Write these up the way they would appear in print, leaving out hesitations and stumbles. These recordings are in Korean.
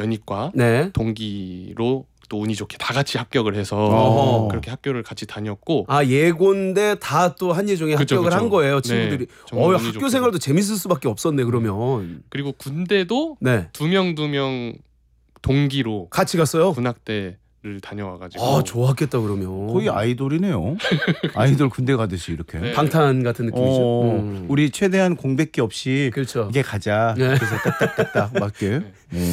연희과 네. 동기로 또 운이 좋게 다 같이 합격을 해서 어허. 그렇게 학교를 같이 다녔고 아 예고인데 다 또 한예종에 그쵸, 합격을 그쵸. 한 거예요 네, 친구들이. 정말 운이 학교 좋게도. 생활도 재밌을 수밖에 없었네 그러면. 그리고 군대도 네. 두 명 동기로 같이 갔어요. 군악대를 다녀와가지고 아 좋았겠다 그러면. 거의 아이돌이네요. 아이돌 군대 가듯이 이렇게. 네. 방탄 같은 느낌이죠. 우리 최대한 공백기 없이 그렇죠. 이게 가자. 네. 그래서 딱딱딱딱 맞게.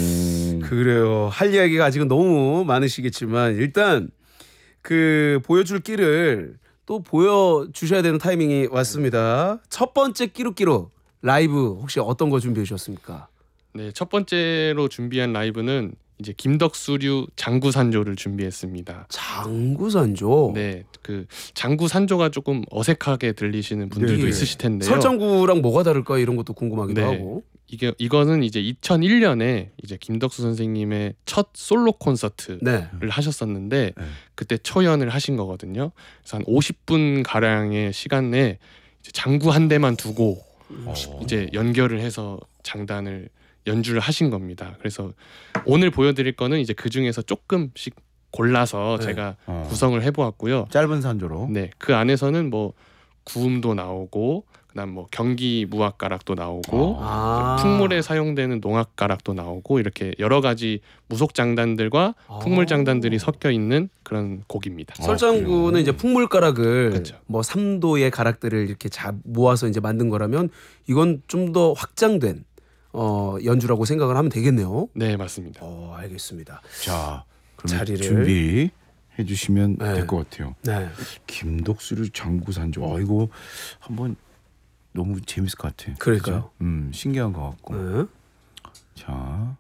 그래요. 할 이야기가 아직은 너무 많으시겠지만 일단 그 보여줄 끼를 또 보여주셔야 되는 타이밍이 왔습니다. 첫 번째 끼룩끼룩 라이브 혹시 어떤 거 준비해 주셨습니까? 네, 첫 번째로 준비한 라이브는 이제 김덕수류 장구산조를 준비했습니다. 장구산조. 네, 그 장구산조가 조금 어색하게 들리시는 분들도 네. 있으실 텐데요. 설장구랑 뭐가 다를까 이런 것도 궁금하기도 네. 하고. 이거는 이제 2001년에 이제 김덕수 선생님의 첫 솔로 콘서트를 네. 하셨었는데 네. 그때 초연을 하신 거거든요. 그래서 한 50분 가량의 시간 내에 이제 장구 한 대만 두고 이제 연결을 해서 장단을 연주를 하신 겁니다. 그래서 오늘 보여드릴 거는 이제 그 중에서 조금씩 골라서 네. 제가 구성을 해보았고요. 짧은 산조로. 네, 그 안에서는 뭐 구음도 나오고, 그다음 뭐 경기 무악가락도 나오고, 풍물에 사용되는 농악가락도 나오고 이렇게 여러 가지 무속 장단들과 풍물 장단들이 섞여 있는 그런 곡입니다. 설장구는 이제 풍물가락을 그렇죠. 뭐 3도의 가락들을 이렇게 모아서 이제 만든 거라면 이건 좀 더 확장된 연주라고 생각을 하면 되겠네요. 네, 맞습니다. 알겠습니다. 자, 그럼 자리를 준비해 주시면 네. 될 것 같아요. 네. 김덕수류 장구산조. 이거 한번 너무 재밌을 것 같아. 그러니까요. 그죠? 신기한 것 같고. 네. 자,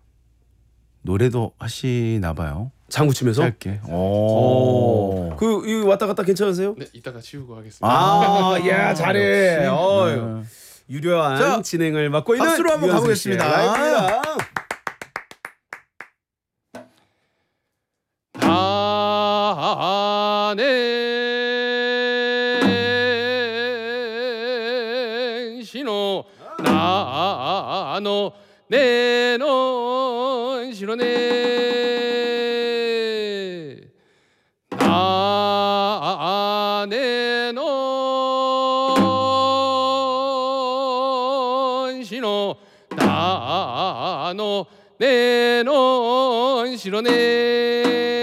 노래도 하시나 봐요. 장구 치면서. 짧게. 이 왔다 갔다 괜찮으세요? 네, 이따가 치우고 하겠습니다. 야 잘해. 네. 유려한 자, 진행을 맡고 있는 박수로 한번 유현승 씨의 가보겠습니다. 라이브입니다. 나는 신호 나노 내는 신호네 나내는 신호 나노 내는 신호네